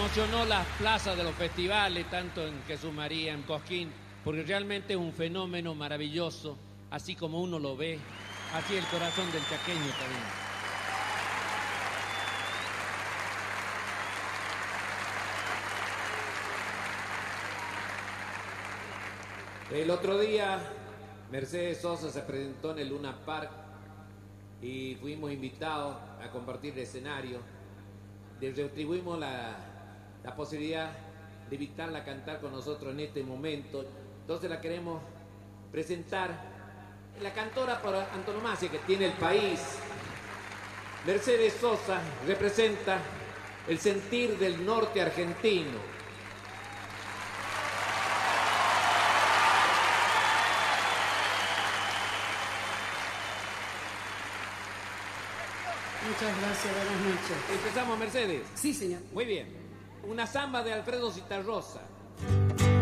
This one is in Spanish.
emocionó las plazas de los festivales, tanto en Jesús María, en Cosquín, porque realmente es un fenómeno maravilloso, así como uno lo ve, así el corazón del chaqueño también. El otro día, Mercedes Sosa se presentó en el Luna Park y fuimos invitados a compartir el escenario. Le retribuimos la posibilidad de invitarla a cantar con nosotros en este momento. Entonces la queremos presentar, la cantora por antonomasia que tiene el país. Mercedes Sosa representa el sentir del norte argentino. Muchas gracias, buenas noches. Empezamos, Mercedes. Sí, señor. Muy bien. Una samba de Alfredo Zitarrosa.